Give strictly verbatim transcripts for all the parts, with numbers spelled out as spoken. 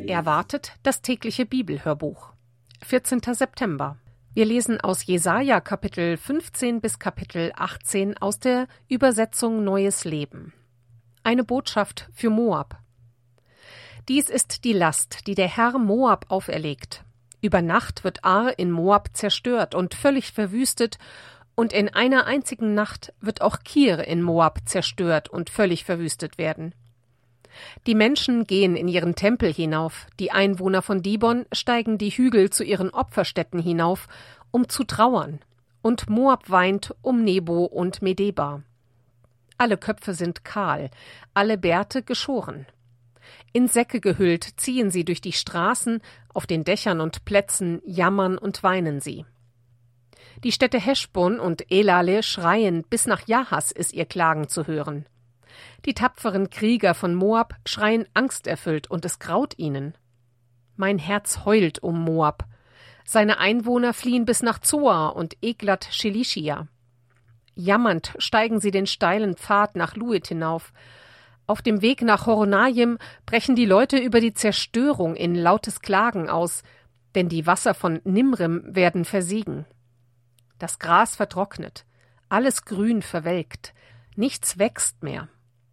Erwartet das tägliche Bibelhörbuch. vierzehnter September. Wir lesen aus Jesaja Kapitel fünfzehn bis Kapitel achtzehn aus der Übersetzung Neues Leben. Eine Botschaft für Moab. Dies ist die Last, die der Herr Moab auferlegt. Über Nacht wird Ar in Moab zerstört und völlig verwüstet, und in einer einzigen Nacht wird auch Kir in Moab zerstört und völlig verwüstet werden. Die Menschen gehen in ihren Tempel hinauf, die Einwohner von Dibon steigen die Hügel zu ihren Opferstätten hinauf, um zu trauern, und Moab weint um Nebo und Medeba. Alle Köpfe sind kahl, alle Bärte geschoren. In Säcke gehüllt ziehen sie durch die Straßen, auf den Dächern und Plätzen jammern und weinen sie. Die Städte Heschbon und Elale schreien, bis nach Jahas ist ihr Klagen zu hören. Die tapferen Krieger von Moab schreien angsterfüllt, und es graut ihnen. Mein Herz heult um Moab. Seine Einwohner fliehen bis nach Zoar und Eglat Schelischia. Jammernd steigen sie den steilen Pfad nach Luit hinauf. Auf dem Weg nach Horonayim brechen die Leute über die Zerstörung in lautes Klagen aus, denn die Wasser von Nimrim werden versiegen. Das Gras vertrocknet, alles Grün verwelkt, nichts wächst mehr.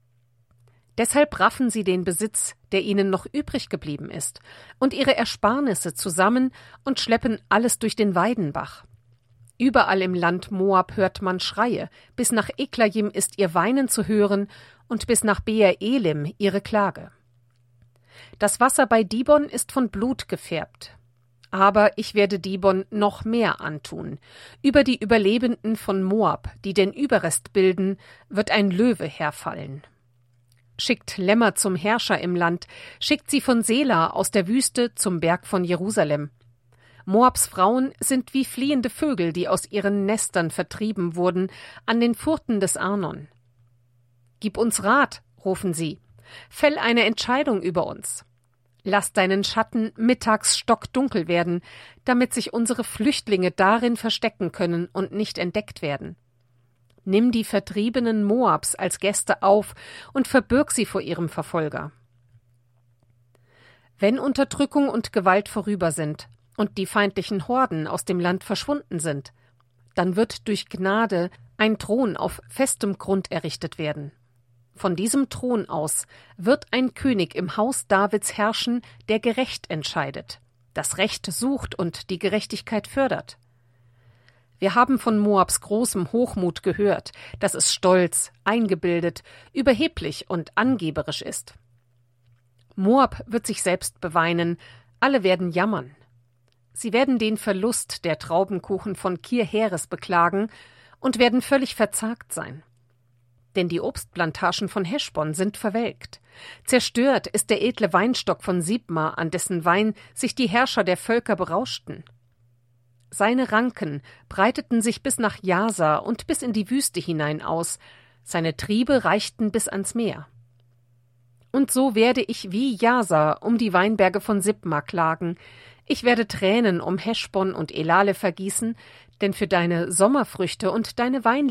Deshalb raffen sie den Besitz, der ihnen noch übrig geblieben ist, und ihre Ersparnisse zusammen und schleppen alles durch den Weidenbach. Überall im Land Moab hört man Schreie, bis nach Eklayim ist ihr Weinen zu hören und bis nach Beer Elim ihre Klage. Das Wasser bei Dibon ist von Blut gefärbt. Aber ich werde Dibon noch mehr antun. Über die Überlebenden von Moab, die den Überrest bilden, wird ein Löwe herfallen. Schickt Lämmer zum Herrscher im Land, schickt sie von Sela aus der Wüste zum Berg von Jerusalem. Moabs Frauen sind wie fliehende Vögel, die aus ihren Nestern vertrieben wurden, an den Furten des Arnon. Gib uns Rat, rufen sie, fäll eine Entscheidung über uns. Lass deinen Schatten mittags stockdunkel werden, damit sich unsere Flüchtlinge darin verstecken können und nicht entdeckt werden. Nimm die Vertriebenen Moabs als Gäste auf und verbirg sie vor ihrem Verfolger. Wenn Unterdrückung und Gewalt vorüber sind und die feindlichen Horden aus dem Land verschwunden sind, dann wird durch Gnade ein Thron auf festem Grund errichtet werden. Von diesem Thron aus wird ein König im Haus Davids herrschen, der gerecht entscheidet, das Recht sucht und die Gerechtigkeit fördert. Wir haben von Moabs großem Hochmut gehört, dass es stolz, eingebildet, überheblich und angeberisch ist. Moab wird sich selbst beweinen, alle werden jammern. Sie werden den Verlust der Traubenkuchen von Kir-Heres beklagen und werden völlig verzagt sein. Denn die Obstplantagen von Heschbon sind verwelkt. Zerstört ist der edle Weinstock von Sibma, an dessen Wein sich die Herrscher der Völker berauschten. Seine Ranken breiteten sich bis nach Jasa und bis in die Wüste hinein aus, seine Triebe reichten bis ans Meer. Und so werde ich wie Jasa um die Weinberge von Sibma klagen, ich werde Tränen um Heschbon und Elale vergießen, denn für deine Sommerfrüchte und deine Weinlese